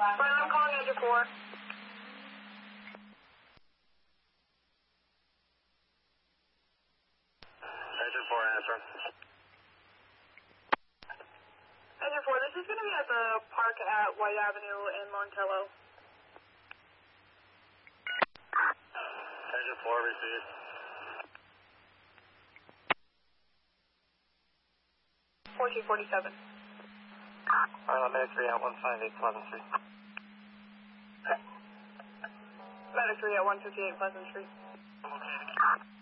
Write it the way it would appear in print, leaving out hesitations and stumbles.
Brian, I'm calling Agent 4. Agent 4, answer. Agent 4, this is going to be at the park at White Avenue in Montello. Agent 4, received. 1447. Medic 3 at 158 Pleasant Street. Medic 3 at 158 Pleasant Street.